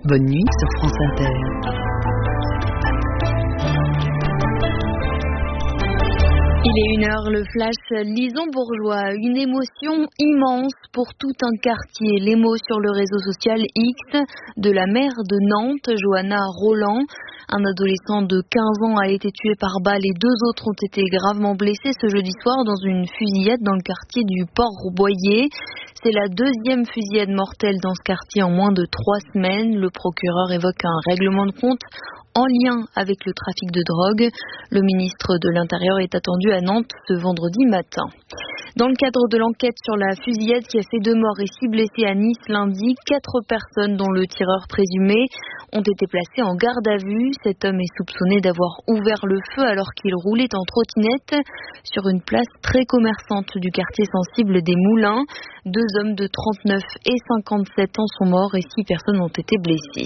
Bonne nuit sur France Inter. Il est 1h, le flash Lison Bourgeois. Une émotion immense pour tout un quartier. Les mots sur le réseau social X de la maire de Nantes, Johanna Roland. Un adolescent de 15 ans a été tué par balle et 2 autres ont été gravement blessés ce jeudi soir dans une fusillade dans le quartier du Port-Boyer. C'est la 2e fusillade mortelle dans ce quartier en moins de 3 semaines. Le procureur évoque un règlement de compte en lien avec le trafic de drogue. Le ministre de l'Intérieur est attendu à Nantes ce vendredi matin. Dans le cadre de l'enquête sur la fusillade qui a fait 2 morts et 6 blessés à Nice lundi, 4 personnes, dont le tireur présumé, ont été placées en garde à vue. Cet homme est soupçonné d'avoir ouvert le feu alors qu'il roulait en trottinette sur une place très commerçante du quartier sensible des Moulins. 2 hommes de 39 et 57 ans sont morts et 6 personnes ont été blessées.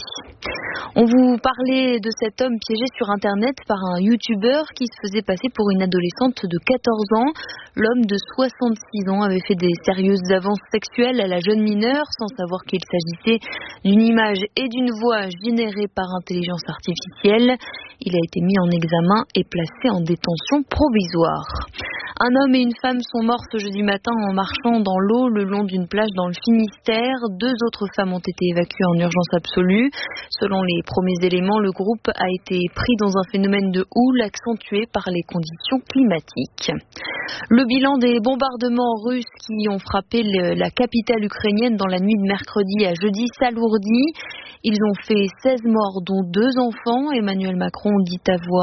On vous parlait de cet homme piégé sur Internet par un youtubeur qui se faisait passer pour une adolescente de 14 ans. L'homme de 66 ans avait fait des sérieuses avances sexuelles à la jeune mineure sans savoir qu'il s'agissait d'une image et d'une voix générées par intelligence artificielle. Il a été mis en examen et placé en détention provisoire. Un homme et une femme sont morts ce jeudi matin en marchant dans l'eau le long d'une plage dans le Finistère. 2 autres femmes ont été évacuées en urgence absolue. Selon les premiers éléments, le groupe a été pris dans un phénomène de houle accentué par les conditions climatiques. Le bilan des bombardements russes qui ont frappé la capitale ukrainienne dans la nuit de mercredi à jeudi s'alourdit. Ils ont fait 16 morts, dont 2 enfants. Emmanuel Macron dit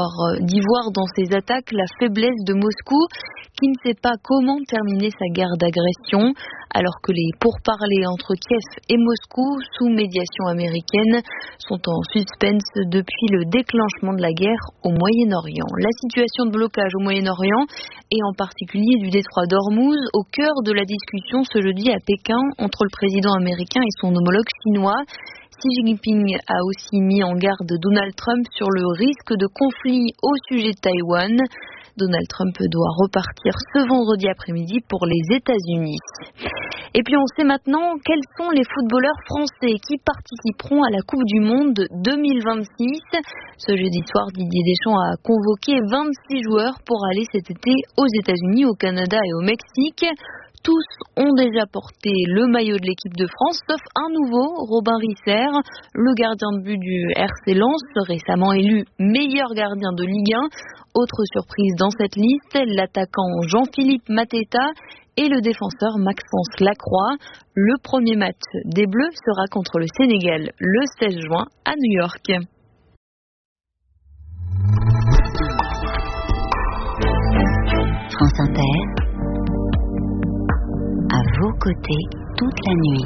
voir dans ces attaques la faiblesse de Moscou, qui ne sait pas comment terminer sa guerre d'agression, alors que les pourparlers entre Kiev et Moscou, sous médiation américaine, sont en suspense depuis le déclenchement de la guerre au Moyen-Orient. La situation de blocage au Moyen-Orient, et en particulier du détroit d'Ormuz, au cœur de la discussion ce jeudi à Pékin entre le président américain et son homologue chinois. Xi Jinping a aussi mis en garde Donald Trump sur le risque de conflit au sujet de Taïwan. Donald Trump doit repartir ce vendredi après-midi pour les États-Unis. Et puis on sait maintenant quels sont les footballeurs français qui participeront à la Coupe du Monde 2026. Ce jeudi soir, Didier Deschamps a convoqué 26 joueurs pour aller cet été aux États-Unis, au Canada et au Mexique. Tous ont déjà porté le maillot de l'équipe de France, sauf un nouveau, Robin Risser, le gardien de but du RC Lens, récemment élu meilleur gardien de Ligue 1. Autre surprise dans cette liste, l'attaquant Jean-Philippe Mateta et le défenseur Maxence Lacroix. Le premier match des Bleus sera contre le Sénégal le 16 juin à New York. France Inter, à vos côtés toute la nuit.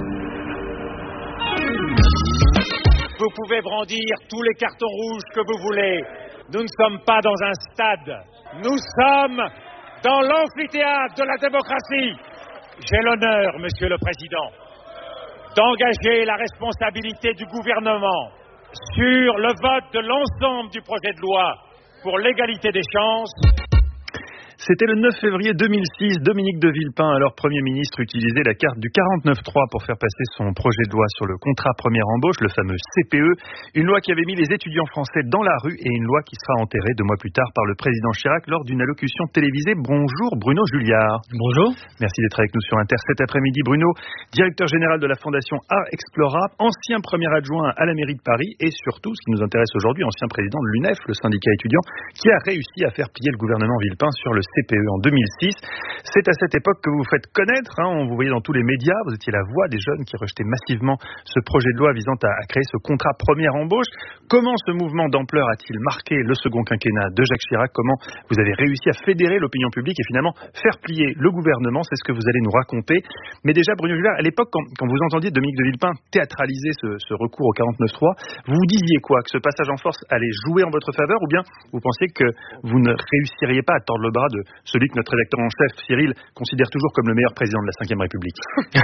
Vous pouvez brandir tous les cartons rouges que vous voulez. Nous ne sommes pas dans un stade. Nous sommes dans l'amphithéâtre de la démocratie. J'ai l'honneur, Monsieur le Président, d'engager la responsabilité du gouvernement sur le vote de l'ensemble du projet de loi pour l'égalité des chances. C'était le 9 février 2006. Dominique de Villepin, alors Premier ministre, utilisait la carte du 49.3 pour faire passer son projet de loi sur le contrat première embauche, le fameux CPE. Une loi qui avait mis les étudiants français dans la rue et une loi qui sera enterrée 2 mois plus tard par le président Chirac lors d'une allocution télévisée. Bonjour Bruno Julliard. Bonjour. Merci d'être avec nous sur Inter cet après-midi. Bruno, directeur général de la Fondation Art Explora, ancien premier adjoint à la mairie de Paris et surtout, ce qui nous intéresse aujourd'hui, ancien président de l'UNEF, le syndicat étudiant, qui a réussi à faire plier le gouvernement Villepin sur le CPE en 2006. C'est à cette époque que vous vous faites connaître, on vous voyait dans tous les médias, vous étiez la voix des jeunes qui rejetaient massivement ce projet de loi visant à créer ce contrat première embauche. Comment ce mouvement d'ampleur a-t-il marqué le second quinquennat de Jacques Chirac? Comment vous avez réussi à fédérer l'opinion publique et finalement faire plier le gouvernement? C'est ce que vous allez nous raconter. Mais déjà, Bruno Julliard, à l'époque, quand vous entendiez Dominique de Villepin théâtraliser ce recours au 49.3, vous vous disiez quoi? Que ce passage en force allait jouer en votre faveur, ou bien vous pensiez que vous ne réussiriez pas à tordre le bras de celui que notre rédacteur en chef, Cyril, considère toujours comme le meilleur président de la Ve République?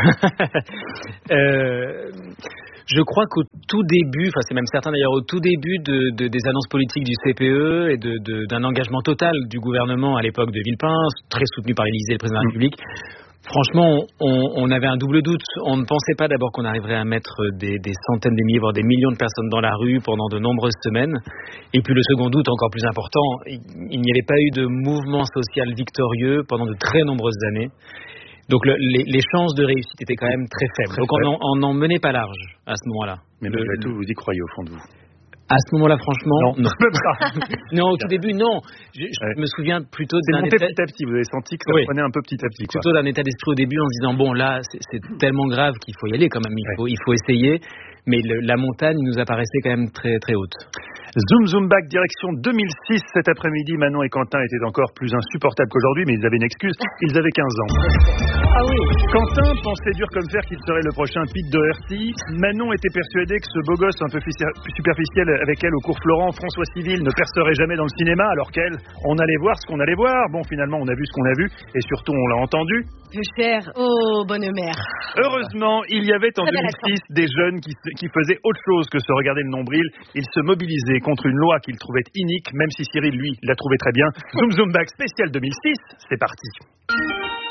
Je crois qu'au tout début, c'est même certain d'ailleurs, au tout début des annonces politiques du CPE et d'un engagement total du gouvernement à l'époque de Villepin, très soutenu par l'Élysée et le président de la République, Franchement, on avait un double doute. On ne pensait pas d'abord qu'on arriverait à mettre des centaines de milliers, voire des millions de personnes dans la rue pendant de nombreuses semaines. Et puis le second doute, encore plus important, il n'y avait pas eu de mouvement social victorieux pendant de très nombreuses années. Donc les chances de réussite étaient quand même très faibles. Donc on n'en menait pas large à ce moment-là. Mais malgré tout, vous y croyez au fond de vous? À ce moment-là, franchement, non. Non, au tout début, non. Je me souviens plutôt d'un état... petit à petit, vous avez senti que ça prenait un peu petit à petit. Plutôt d'un état d'esprit au début en se disant, bon, là, c'est tellement grave qu'il faut y aller quand même, il faut essayer. Mais la montagne nous apparaissait quand même très, très haute. Zoom Zoom Back, direction 2006 cet après-midi. Manon et Quentin étaient encore plus insupportables qu'aujourd'hui, mais ils avaient une excuse, ils avaient 15 ans. Ah oui. Quentin pensait dur comme fer qu'il serait le prochain Pete Doherty. Manon était persuadée que ce beau gosse un peu superficiel avec elle au cours Florent, François Civil, ne percerait jamais dans le cinéma, alors qu'elle, on allait voir ce qu'on allait voir. Bon, finalement, on a vu ce qu'on a vu, et surtout, on l'a entendu. Vieux cher, oh, bonne mère. Heureusement, il y avait en 2006 des jeunes qui faisaient autre chose que se regarder le nombril. Ils se mobilisaient contre une loi qu'ils trouvaient inique, même si Cyril, lui, la trouvait très bien. Zoom Zoom Back spécial 2006, c'est parti.